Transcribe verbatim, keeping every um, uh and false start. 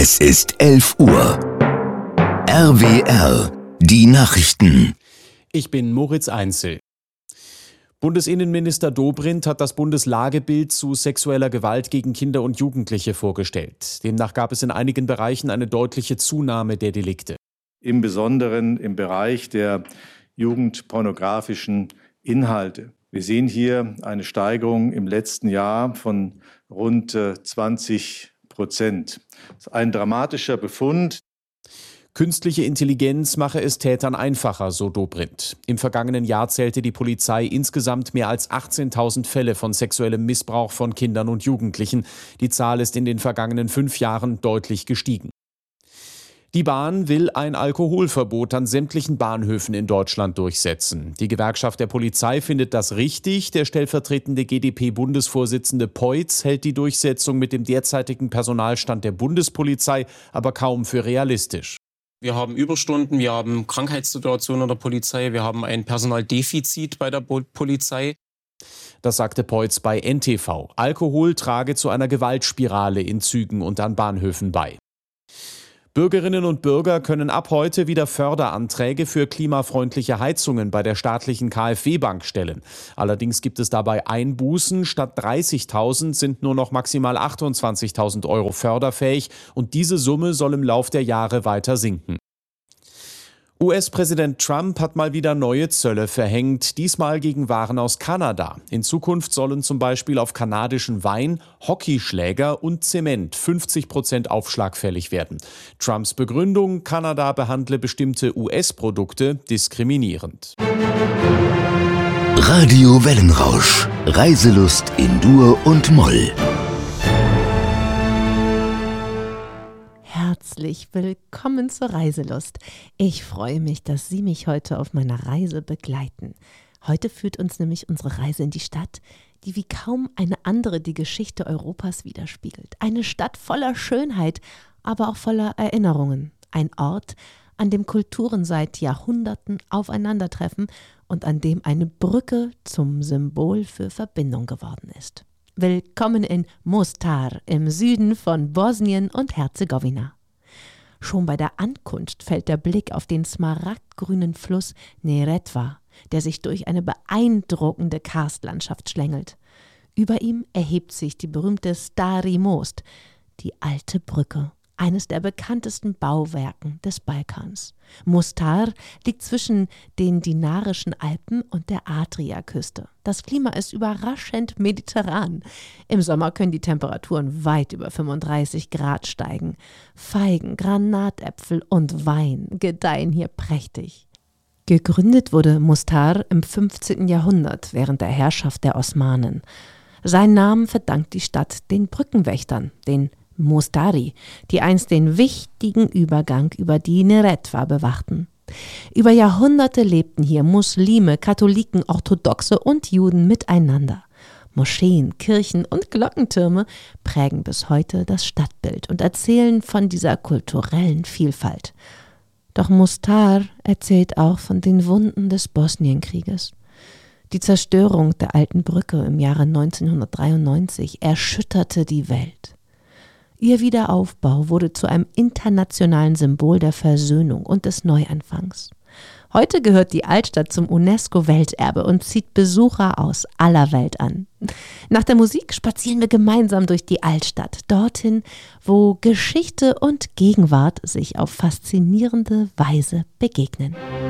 Es ist elf Uhr. R W R, die Nachrichten. Ich bin Moritz Einzel. Bundesinnenminister Dobrindt hat das Bundeslagebild zu sexueller Gewalt gegen Kinder und Jugendliche vorgestellt. Demnach gab es in einigen Bereichen eine deutliche Zunahme der Delikte. Im Besonderen im Bereich der jugendpornografischen Inhalte. Wir sehen hier eine Steigerung im letzten Jahr von rund zwanzig Prozent. Das ist ein dramatischer Befund. Künstliche Intelligenz mache es Tätern einfacher, so Dobrindt. Im vergangenen Jahr zählte die Polizei insgesamt mehr als achtzehntausend Fälle von sexuellem Missbrauch von Kindern und Jugendlichen. Die Zahl ist in den vergangenen fünf Jahren deutlich gestiegen. Die Bahn will ein Alkoholverbot an sämtlichen Bahnhöfen in Deutschland durchsetzen. Die Gewerkschaft der Polizei findet das richtig. Der stellvertretende G d P-Bundesvorsitzende Peutz hält die Durchsetzung mit dem derzeitigen Personalstand der Bundespolizei aber kaum für realistisch. Wir haben Überstunden, wir haben Krankheitssituationen in der Polizei, wir haben ein Personaldefizit bei der Polizei. Das sagte Peutz bei N T V. Alkohol trage zu einer Gewaltspirale in Zügen und an Bahnhöfen bei. Bürgerinnen und Bürger können ab heute wieder Förderanträge für klimafreundliche Heizungen bei der staatlichen KfW-Bank stellen. Allerdings gibt es dabei Einbußen. Statt dreißigtausend sind nur noch maximal achtundzwanzigtausend Euro förderfähig und diese Summe soll im Lauf der Jahre weiter sinken. U S-Präsident Trump hat mal wieder neue Zölle verhängt, diesmal gegen Waren aus Kanada. In Zukunft sollen zum Beispiel auf kanadischen Wein, Hockeyschläger und Zement fünfzig Prozent Aufschlag fällig werden. Trumps Begründung: Kanada behandle bestimmte U S-Produkte diskriminierend. Radio Wellenrausch. Reiselust in Dur und Moll. Herzlich willkommen zur Reiselust. Ich freue mich, dass Sie mich heute auf meiner Reise begleiten. Heute führt uns nämlich unsere Reise in die Stadt, die wie kaum eine andere die Geschichte Europas widerspiegelt. Eine Stadt voller Schönheit, aber auch voller Erinnerungen. Ein Ort, an dem Kulturen seit Jahrhunderten aufeinandertreffen und an dem eine Brücke zum Symbol für Verbindung geworden ist. Willkommen in Mostar im Süden von Bosnien und Herzegowina. Schon bei der Ankunft fällt der Blick auf den smaragdgrünen Fluss Neretva, der sich durch eine beeindruckende Karstlandschaft schlängelt. Über ihm erhebt sich die berühmte Stari Most, die alte Brücke, eines der bekanntesten Bauwerken des Balkans. Mostar liegt zwischen den Dinarischen Alpen und der Adriaküste. Das Klima ist überraschend mediterran. Im Sommer können die Temperaturen weit über fünfunddreißig Grad steigen. Feigen, Granatäpfel und Wein gedeihen hier prächtig. Gegründet wurde Mostar im fünfzehnten Jahrhundert während der Herrschaft der Osmanen. Seinen Namen verdankt die Stadt den Brückenwächtern, den Mostari, die einst den wichtigen Übergang über die Neretva bewachten. Über Jahrhunderte lebten hier Muslime, Katholiken, Orthodoxe und Juden miteinander. Moscheen, Kirchen und Glockentürme prägen bis heute das Stadtbild und erzählen von dieser kulturellen Vielfalt. Doch Mostar erzählt auch von den Wunden des Bosnienkrieges. Die Zerstörung der alten Brücke im Jahre neunzehnhundertdreiundneunzig erschütterte die Welt. Ihr Wiederaufbau wurde zu einem internationalen Symbol der Versöhnung und des Neuanfangs. Heute gehört die Altstadt zum UNESCO-Welterbe und zieht Besucher aus aller Welt an. Nach der Musik spazieren wir gemeinsam durch die Altstadt, dorthin, wo Geschichte und Gegenwart sich auf faszinierende Weise begegnen.